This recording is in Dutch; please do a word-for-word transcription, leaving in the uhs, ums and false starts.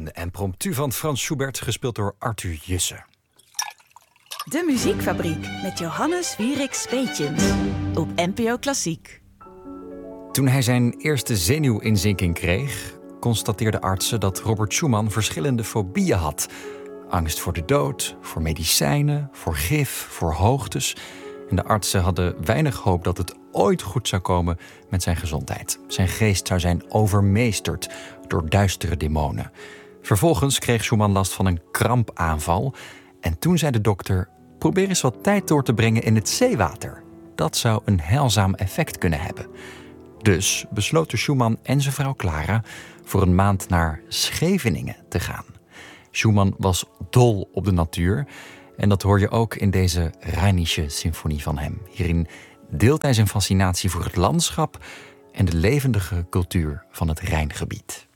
Een impromptu van Frans Schubert, gespeeld door Arthur Jussen. De Muziekfabriek met Johannes Wieriks Weetjens op N P O Klassiek. Toen hij zijn eerste zenuwinzinking kreeg, constateerden artsen dat Robert Schumann verschillende fobieën had. Angst voor de dood, voor medicijnen, voor gif, voor hoogtes. En de artsen hadden weinig hoop dat het ooit goed zou komen met zijn gezondheid. Zijn geest zou zijn overmeesterd door duistere demonen. Vervolgens kreeg Schumann last van een krampaanval. En toen zei de dokter: probeer eens wat tijd door te brengen in het zeewater. Dat zou een heilzaam effect kunnen hebben. Dus besloten Schumann en zijn vrouw Clara voor een maand naar Scheveningen te gaan. Schumann was dol op de natuur. En dat hoor je ook in deze Rheinische symfonie van hem. Hierin deelt hij zijn fascinatie voor het landschap en de levendige cultuur van het Rijngebied.